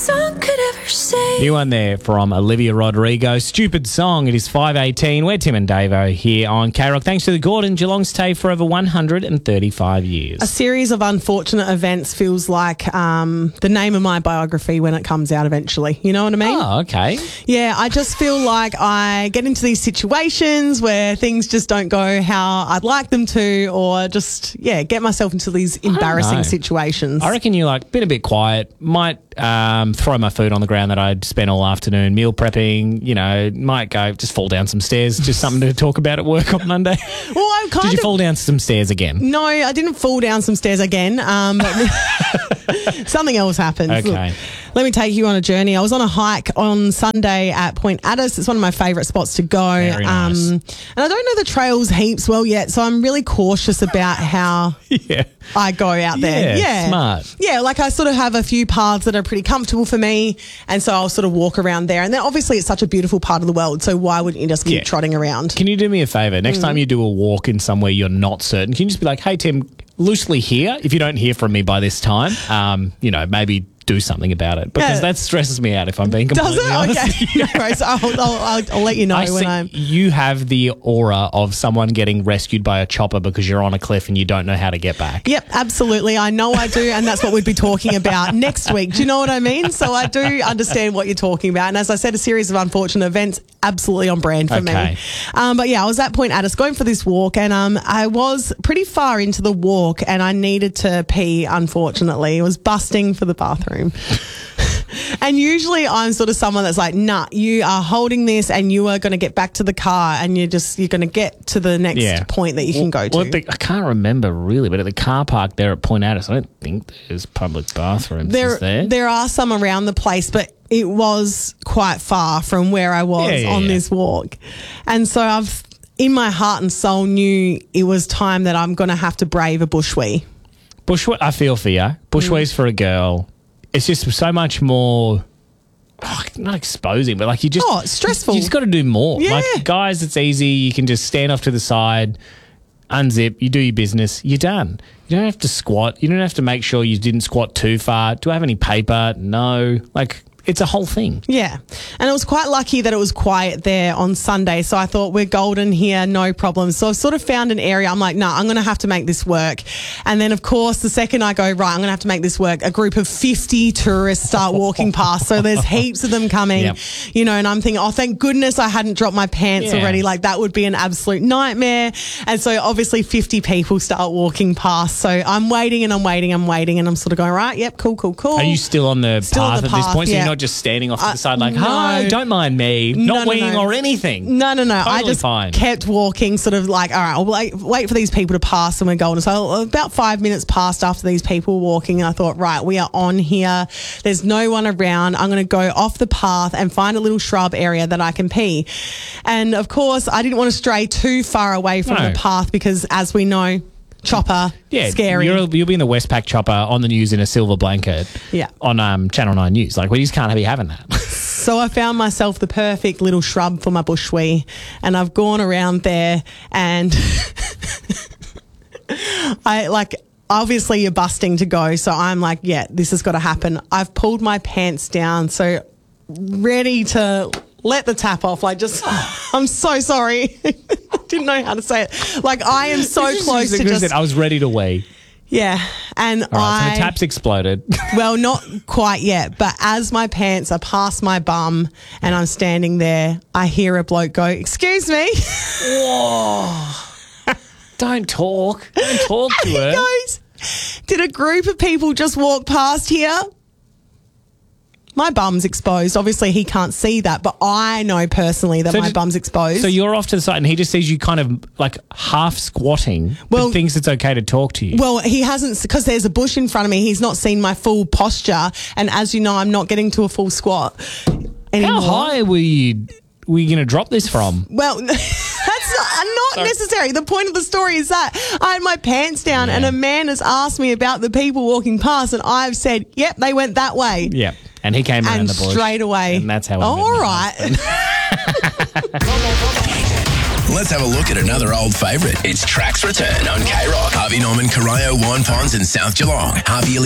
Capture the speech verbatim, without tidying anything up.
song could ever say. New one there from Olivia Rodrigo. Stupid song. It is five eighteen. We're Tim and Davo here on K-Rock. Thanks to the Gordon, Geelong stay for over one hundred thirty-five years. A series of unfortunate events feels like um, the name of my biography when it comes out eventually. You know what I mean? Oh, okay. Yeah, I just feel like I get into these situations where things just don't go how I'd like them to, or just, yeah, get myself into these embarrassing know. situations. I reckon you like been a bit quiet, might um, throw my food on the ground that I'd spent all afternoon meal prepping, you know, might go just fall down some stairs, just something to talk about at work on Monday. Well, I'm kind Did you of, fall down some stairs again? No, I didn't fall down some stairs again. Um, but something else happened. Okay. Look, let me take you on a journey. I was on a hike on Sunday at Point Addis. It's one of my favourite spots to go. Very nice. Um, and I don't know the trails heaps well yet, so I'm really cautious about how Yeah. I go out there. Yeah, Yeah. smart. Yeah, like I sort of have a few paths that are pretty comfortable for me, and so I'll sort of walk around there. And then obviously it's such a beautiful part of the world, so why wouldn't you just keep Yeah. trotting around? Can you do me a favour? Next time you do a walk in somewhere you're not certain, can you just be like, hey, Tim, loosely here. If you don't hear from me by this time, um, you know, maybe do something about it, because Yeah. that stresses me out if I'm being Does completely it? honest. Okay. No worries. I'll, I'll, I'll, I'll let you know I when see I'm... you have the aura of someone getting rescued by a chopper because you're on a cliff and you don't know how to get back. Yep, absolutely. I know I do, and that's what we'd be talking about next week. Do you know what I mean? So I do understand what you're talking about. And as I said, a series of unfortunate events, absolutely on brand for Okay. me. Um, but yeah, I was at Point Addis going for this walk, and um, I was pretty far into the walk, and I needed to pee, unfortunately. I was busting for the bathroom. And usually I'm sort of someone that's like, nah, you are holding this and you are going to get back to the car, and you're just, you're going to get to the next Yeah. point that you can go to. Well, the, I can't remember really, but at the car park there at Point Addis, I don't think there's public bathrooms. There, is there? there are some around the place, but it was quite far from where I was Yeah, yeah, on yeah. this walk. And so I've, in my heart and soul, knew it was time that I'm going to have to brave a bushwee. Bushwa- I feel for you. Bushways for a girl. It's just so much more, oh, not exposing, but like you just... Oh, it's stressful. You just got to do more. Yeah. Like, guys, it's easy. You can just stand off to the side, unzip, you do your business, you're done. You don't have to squat. You don't have to make sure you didn't squat too far. Do I have any paper? No. Like, it's a whole thing. Yeah. And it was quite lucky that it was quiet there on Sunday. So I thought, we're golden here, no problem. So I sort of found an area. I'm like, no, nah, I'm going to have to make this work. And then, of course, the second I go, right, I'm going to have to make this work, a group of fifty tourists start walking past. So there's heaps of them coming, Yep. you know, and I'm thinking, oh, thank goodness I hadn't dropped my pants Yeah. already. Like, that would be an absolute nightmare. And so obviously fifty people start walking past. So I'm waiting and I'm waiting, I'm waiting, and I'm sort of going, right, yep, cool, cool, cool. Are you still on the Still on path the at this path, point? So yeah. you're not just standing off to Uh, the side like, no. hi, don't mind me. No, Not no, weeing no. or anything. No, no, no. I Totally just fine. kept walking, sort of like, all right, I'll wait, wait for these people to pass and we're golden. So about five minutes passed after these people were walking, and I thought, right, we are on here. There's no one around. I'm going to go off the path and find a little shrub area that I can pee. And of course, I didn't want to stray too far away from No. the path because, as we know, chopper, Yeah, scary. You'll, you'll be in the Westpac chopper on the news in a silver blanket. Yeah. On um, Channel nine News. Like, we just can't be having that. So I found myself the perfect little shrub for my bushwee, and I've gone around there, and I like, obviously you're busting to go. So I'm like, yeah, this has got to happen. I've pulled my pants down. So ready to let the tap off. Like, just, I'm so sorry. I didn't know how to say it. Like, I am so close to just, I was ready to wee. yeah. And All right, I, so the tap's exploded. well, not quite yet, but as my pants are past my bum and I'm standing there, I hear a bloke go, excuse me. Don't talk. Don't talk to He her. goes, did a group of people just walk past here? My bum's exposed. Obviously, he can't see that, but I know personally that So my did- bum's exposed. So you're off to the side and he just sees you kind of like half squatting, Well- but thinks it's okay to talk to you. well, he hasn't, because there's a bush in front of me. He's not seen my full posture. And as you know, I'm not getting to a full squat anymore. How high were you, were you going to drop this from? Well, that's not, not necessary. The point of the story is that I had my pants down, Yeah. and a man has asked me about the people walking past, and I've said, yep, they went that way. Yeah. And he came around And the bush. straight away. And that's how it Oh, met all my right. husband. Let's have a look at another old favourite. It's Tracks Return on K-Rock. Harvey Norman, Corio, Warren Ponds and South Geelong. Half yearly